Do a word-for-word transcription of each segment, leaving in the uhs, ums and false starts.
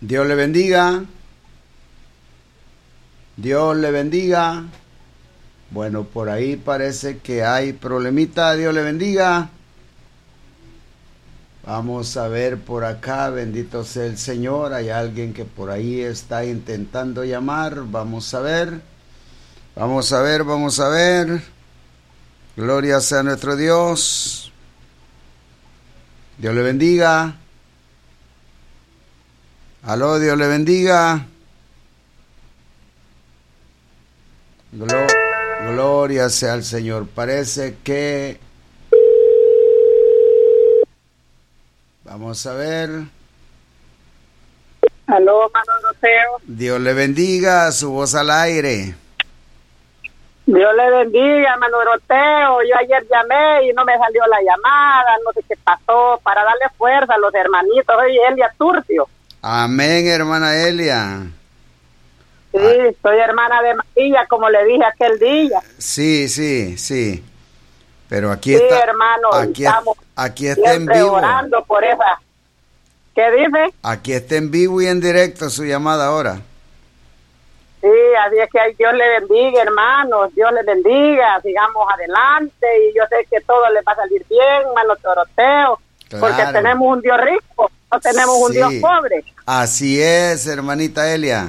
Dios le bendiga. Dios le bendiga. Bueno, por ahí parece que hay problemita. Dios le bendiga. Vamos a ver por acá. Bendito sea el Señor. Hay alguien que por ahí está intentando llamar. Vamos a ver. Vamos a ver, vamos a ver. Gloria sea nuestro Dios. Dios le bendiga. Aló, Dios le bendiga. Glo- Gloria sea al Señor. Parece que... Vamos a ver. Aló, hermano Doroteo. Dios le bendiga. Su voz al aire. Dios le bendiga, hermano Doroteo. Yo ayer llamé y no me salió la llamada, no sé qué pasó, para darle fuerza a los hermanitos. Soy Elia Turcio. Amén, hermana Elia. Sí, ah. Soy hermana de María, como le dije aquel día. Sí, sí, sí. Pero aquí sí, está. hermano, aquí, estamos aquí está en vivo. orando por esa. ¿Qué dice? Aquí está en vivo y en directo su llamada ahora. Sí, así es que Dios le bendiga, hermanos, Dios le bendiga, sigamos adelante y yo sé que todo le va a salir bien, hermano Doroteo, claro. Porque tenemos un Dios rico, no tenemos sí. un Dios pobre. Así es, hermanita Elia.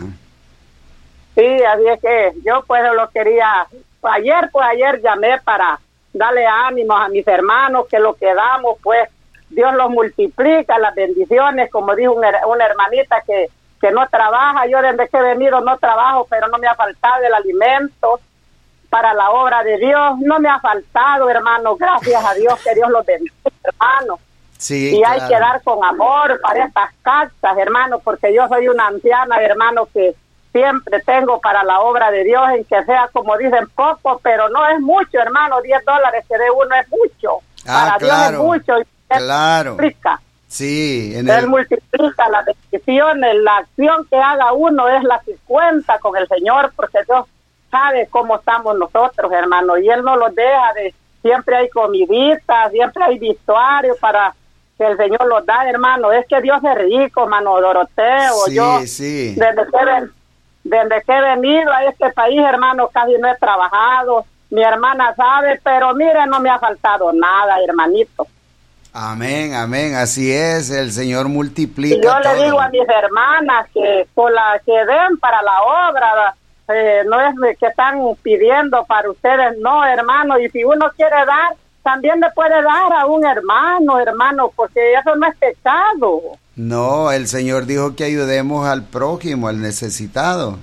Sí, así es que yo pues lo quería, pues ayer, pues ayer llamé para darle ánimos a mis hermanos, que lo que damos, pues Dios los multiplica, las bendiciones, como dijo una, una hermanita que que no trabaja, yo desde que he venido no trabajo, pero no me ha faltado el alimento para la obra de Dios, no me ha faltado, hermano, gracias a Dios, que Dios los bendiga, hermano. Sí, y claro. Hay que dar con amor para estas casas, hermano, porque yo soy una anciana, hermano, que siempre tengo para la obra de Dios, en que sea, como dicen, poco, pero no es mucho, hermano, diez dólares que de uno es mucho, ah, para claro, Dios es mucho, y claro. Explica. Sí, en Él el... multiplica las bendiciones, la acción que haga uno es la que cuenta con el Señor, porque Dios sabe cómo estamos nosotros, hermano, y Él no los deja de, siempre hay comidita, siempre hay vestuario para que el Señor los da, hermano, es que Dios es rico, hermano Doroteo, sí, yo sí. Desde, que, desde que he venido a este país, hermano, casi no he trabajado, mi hermana sabe, pero mire, no me ha faltado nada, hermanito. Amén, amén, así es, el Señor multiplica y yo todo. le digo a mis hermanas que por la que den para la obra, eh, no es que están pidiendo para ustedes, no, hermano, y si uno quiere dar, también le puede dar a un hermano, hermano, porque eso no es pecado. No, el Señor dijo que ayudemos al prójimo, al necesitado.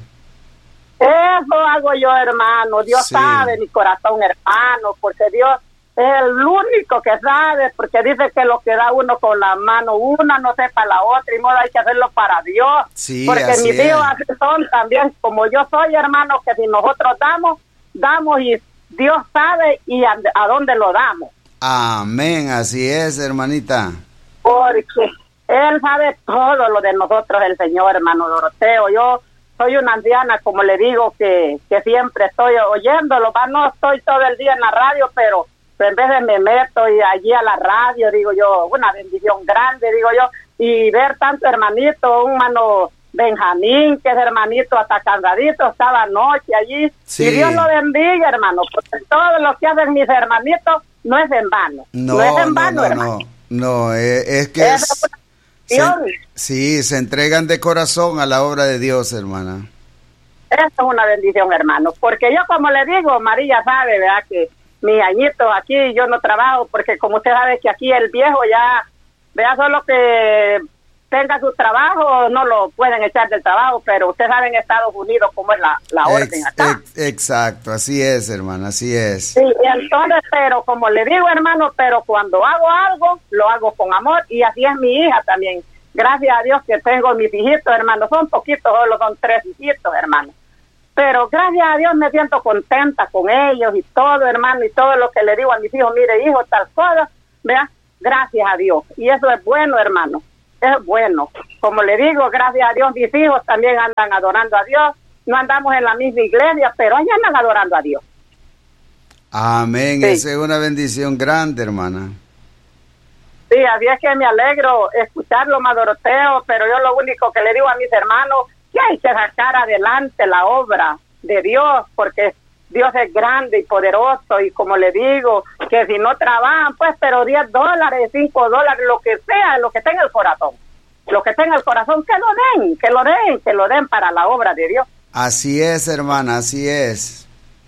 Eso hago yo, hermano, Dios sí. sabe mi corazón, hermano, porque Dios es el único que sabe, porque dice que lo que da uno con la mano una no sepa la otra, y modo hay que hacerlo para Dios. Sí, porque mis hijos son también como yo soy, hermano, que si nosotros damos, damos y Dios sabe y a, a dónde lo damos. Amén, así es, hermanita. Porque Él sabe todo lo de nosotros, el Señor, hermano Doroteo. Yo soy una anciana, como le digo, que, que siempre estoy oyéndolo, no estoy todo el día en la radio, pero en vez de me meto y allí a la radio, digo yo, una bendición grande, digo yo, y ver tanto hermanito, un hermano Benjamín, que es hermanito hasta cansadito, estaba anoche allí, sí. Y Dios lo bendiga, hermano, porque todo lo que hacen mis hermanitos no es en vano, no, no es en vano, no, hermano. No, no, es, es que es, es se, sí, se entregan de corazón a la obra de Dios, hermana. Eso es una bendición, hermano, porque yo, como le digo, María sabe, ¿verdad?, que mis añitos aquí, yo no trabajo, porque como usted sabe que aquí el viejo ya, vea, solo que tenga su trabajo, no lo pueden echar del trabajo, pero usted sabe en Estados Unidos cómo es la, la orden ex, acá. Ex, exacto, así es, hermana, así es. Sí, entonces, pero como le digo, hermano, pero cuando hago algo, lo hago con amor, y así es mi hija también. Gracias a Dios que tengo mis hijitos, hermano, son poquitos, solo son tres hijitos, hermano. Pero gracias a Dios me siento contenta con ellos y todo, hermano, y todo lo que le digo a mis hijos, mire, hijo, tal cosa, vea, gracias a Dios. Y eso es bueno, hermano, es bueno. Como le digo, gracias a Dios, mis hijos también andan adorando a Dios. No andamos en la misma iglesia, pero allá andan adorando a Dios. Amén, sí. Esa es una bendición grande, hermana. Sí, así es que me alegro escucharlo, ma Doroteo, pero yo lo único que le digo a mis hermanos, que hay que sacar adelante la obra de Dios, porque Dios es grande y poderoso, y como le digo, que si no trabajan, pues, pero diez dólares, cinco dólares, lo que sea, lo que tenga el corazón, lo que tenga el corazón, que lo den, que lo den, que lo den para la obra de Dios. Así es, hermana, así es.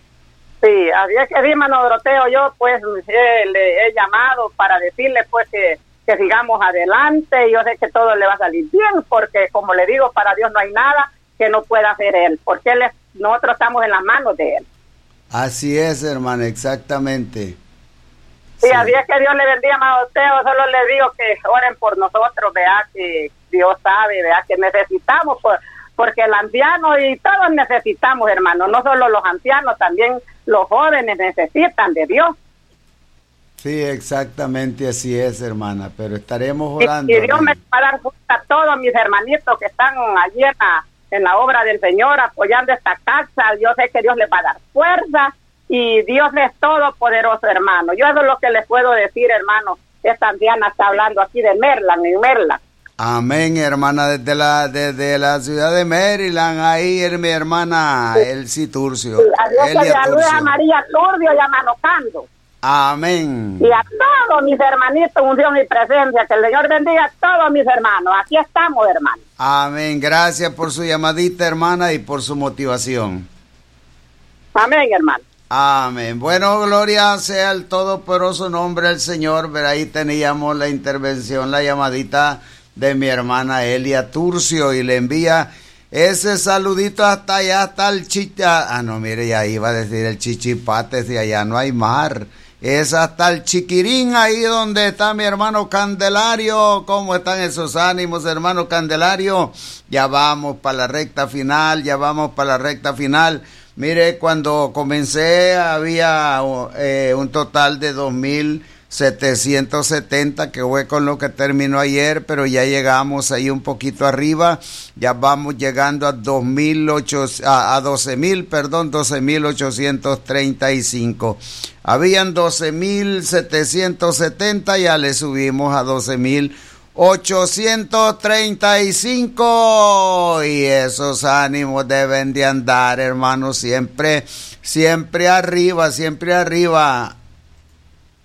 Sí, así es que, hermano Doroteo, yo pues eh, le he llamado para decirle pues que, que sigamos adelante, y yo sé que todo le va a salir bien, porque como le digo, para Dios no hay nada que no pueda hacer Él, porque él es, nosotros estamos en las manos de Él. Así es, hermana, exactamente. Sí, sí, así es que Dios le bendiga, hermano Doroteo, solo le digo que oren por nosotros, vea que Dios sabe, vea que necesitamos, pues, porque el anciano y todos necesitamos, hermano, no solo los ancianos, también los jóvenes necesitan de Dios. Sí, exactamente así es, hermana, pero estaremos orando. Y, y Dios me va a dar fuerza a todos mis hermanitos que están allí en la, en la obra del Señor apoyando esta casa. Yo sé que Dios les va a dar fuerza y Dios es todopoderoso, hermano. Yo eso es lo que les puedo decir, hermano. Esta anciana está hablando aquí de Maryland, en Maryland. Amén, hermana, desde la desde la ciudad de Maryland, ahí es mi hermana Elsie Turcio. Sí, adiós, que le salude a María Turcio y a Manocando. Amén. Y a todos mis hermanitos, unción y presencia, que el Señor bendiga a todos mis hermanos. Aquí estamos, hermano. Amén, gracias por su llamadita, hermana, y por su motivación. Amén, hermano. Amén. Bueno, gloria sea el todopoderoso nombre del Señor. Ver, ahí teníamos la intervención, la llamadita de mi hermana Elia Turcio, y le envía ese saludito hasta allá, hasta el chicha. Ah, no, mire, ya iba a decir el Chichipate, si allá no hay mar. Es hasta el Chiquirín, ahí donde está mi hermano Candelario. ¿Cómo están esos ánimos, hermano Candelario? Ya vamos para la recta final, ya vamos para la recta final. Mire, cuando comencé había eh, un total de dos mil setecientos setenta, que fue con lo que terminó ayer, pero ya llegamos ahí un poquito arriba, ya vamos llegando a dos mil ocho, a, a doce mil, perdón, doce mil ochocientos treinta y cinco. Habían doce mil setecientos setenta, ya le subimos a doce mil ochocientos treinta y cinco, y esos ánimos deben de andar, hermanos, siempre, siempre arriba, siempre arriba.